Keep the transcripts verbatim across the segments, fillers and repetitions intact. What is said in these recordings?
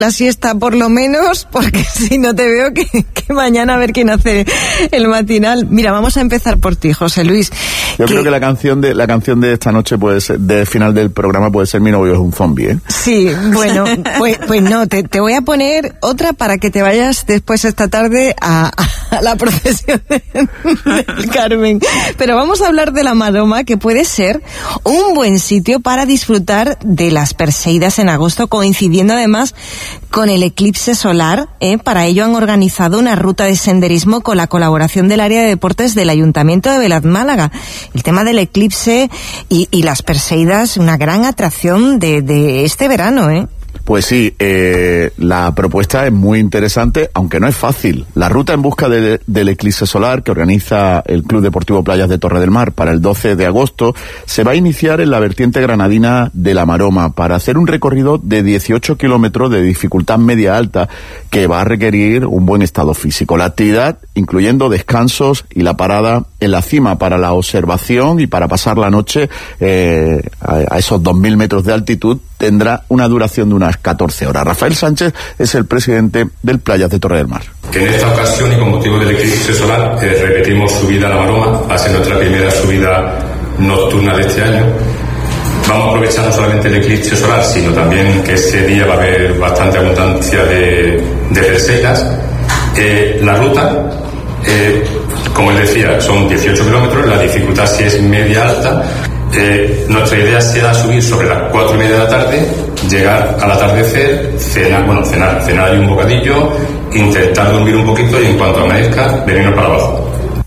la siesta por lo menos, porque si no te veo que, que mañana a ver quién hace el matinal. Mira, vamos a empezar por ti, José Luis. Yo que... creo que la canción de la canción de esta noche puede ser, de final del programa puede ser Mi novio es un zombie, ¿eh? Sí, bueno, pues, pues no, te, te voy a poner otra para que te vayas después esta tarde a, a la procesión del Carmen. Pero vamos a hablar de la Maroma, que puede ser un buen sitio para disfrutar de las Perseidas en agosto, coincidiendo además con el eclipse solar. ¿eh? Para ello han organizado una ruta de senderismo con la colaboración del área de deportes del Ayuntamiento de Velaz Málaga. El tema del eclipse y, y las Perseidas, una gran atracción de, de este verano, ¿eh? Pues sí, eh, la propuesta es muy interesante, aunque no es fácil. La ruta en busca de, del eclipse solar que organiza el Club Deportivo Playas de Torre del Mar para el doce de agosto se va a iniciar en la vertiente granadina de la Maroma para hacer un recorrido de dieciocho kilómetros de dificultad media-alta que va a requerir un buen estado físico. La actividad, incluyendo descansos y la parada en la cima para la observación y para pasar la noche eh, a, a esos dos mil metros de altitud, tendrá una duración de unas catorce horas. Rafael Sánchez es el presidente del Playas de Torre del Mar. En esta ocasión y con motivo del eclipse solar eh, repetimos subida a la Maroma, va a ser nuestra primera subida nocturna de este año. Vamos a aprovechar no solamente el eclipse solar, sino también que ese día va a haber bastante abundancia de, de perseidas. Eh, la ruta, eh, como les decía, son dieciocho kilómetros, la dificultad sí es media alta. Eh, nuestra idea será subir sobre las cuatro y media de la tarde, llegar al atardecer, cenar, bueno, cenar, cenar ahí un bocadillo, intentar dormir un poquito y en cuanto amanezca, venirnos para abajo.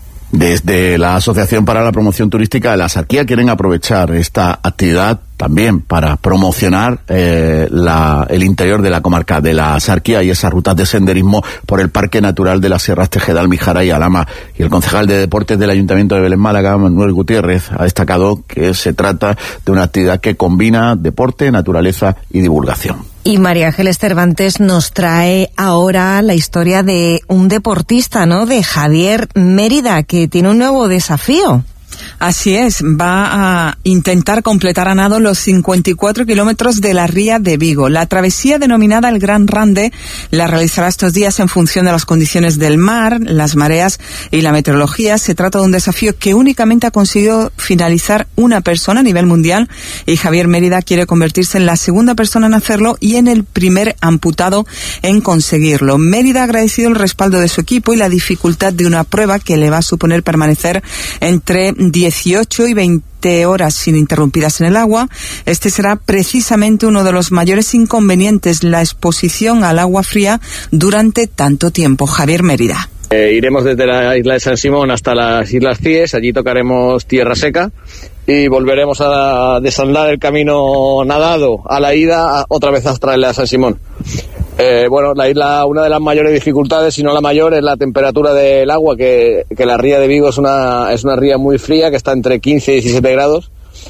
Desde la Asociación para la Promoción Turística de la Sarquía quieren aprovechar esta actividad también para promocionar eh, la, el interior de la comarca de la Sarquía y esas rutas de senderismo por el Parque Natural de las Sierras Tejedal, Mijara y Alhama. Y el concejal de Deportes del Ayuntamiento de Belén Málaga, Manuel Gutiérrez, ha destacado que se trata de una actividad que combina deporte, naturaleza y divulgación. Y María Ángeles Cervantes nos trae ahora la historia de un deportista, ¿no?, de Javier Mérida, que tiene un nuevo desafío. Así es, va a intentar completar a nado los cincuenta y cuatro kilómetros de la ría de Vigo. La travesía denominada el Gran Rande la realizará estos días en función de las condiciones del mar, las mareas y la meteorología. Se trata de un desafío que únicamente ha conseguido finalizar una persona a nivel mundial y Javier Mérida quiere convertirse en la segunda persona en hacerlo y en el primer amputado en conseguirlo. Mérida ha agradecido el respaldo de su equipo y la dificultad de una prueba que le va a suponer permanecer entre dieciocho y veinte horas ininterrumpidas en el agua. Este será precisamente uno de los mayores inconvenientes, la exposición al agua fría durante tanto tiempo. Javier Mérida. Eh, iremos desde la isla de San Simón hasta las Islas Cíes, allí tocaremos tierra seca y volveremos a desandar el camino nadado a la ida, otra vez hasta la isla de San Simón. Eh, bueno, la isla, una de las mayores dificultades, si no la mayor, es la temperatura del agua, que, que la ría de Vigo es una, es una ría muy fría, que está entre quince y diecisiete grados,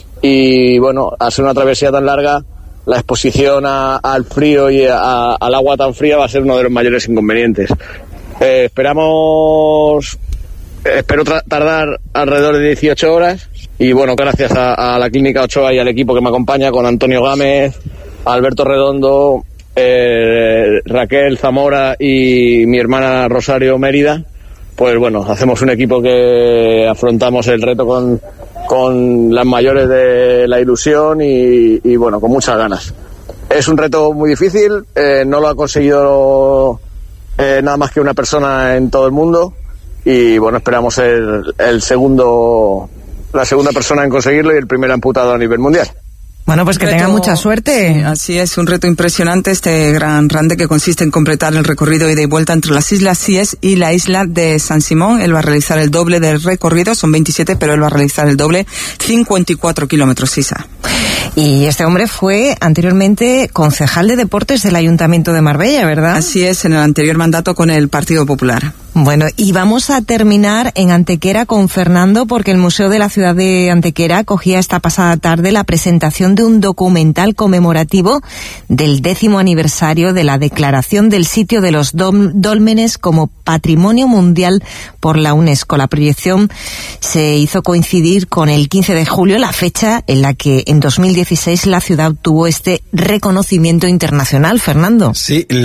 y bueno, al ser una travesía tan larga, la exposición a, al frío y a, al agua tan fría va a ser uno de los mayores inconvenientes. Eh, esperamos, espero tra- tardar alrededor de dieciocho horas, y bueno, gracias a, a la Clínica Ochoa y al equipo que me acompaña, con Antonio Gámez, Alberto Redondo, Eh, Raquel Zamora y mi hermana Rosario Mérida, pues bueno, hacemos un equipo que afrontamos el reto con, con las mayores de la ilusión y, y bueno, con muchas ganas. Es un reto muy difícil, eh, no lo ha conseguido eh, nada más que una persona en todo el mundo y bueno, esperamos ser el segundo, la segunda persona en conseguirlo y el primer amputado a nivel mundial. Bueno, pues que reto, tenga mucha suerte. Sí, así es, un reto impresionante este Gran Rande que consiste en completar el recorrido ida y vuelta entre las Islas Cíes y la isla de San Simón. Él va a realizar el doble del recorrido, son veintisiete, pero él va a realizar el doble, cincuenta y cuatro kilómetros, Isa. Y este hombre fue anteriormente concejal de deportes del Ayuntamiento de Marbella, ¿verdad? Así es, en el anterior mandato con el Partido Popular. Bueno, y vamos a terminar en Antequera con Fernando, porque el Museo de la Ciudad de Antequera acogía esta pasada tarde la presentación de un documental conmemorativo del décimo aniversario de la declaración del sitio de los dólmenes como Patrimonio Mundial por la UNESCO. La proyección se hizo coincidir con el quince de julio, la fecha en la que en dos mil mil dieciséis la ciudad obtuvo este reconocimiento internacional, Fernando. Sí,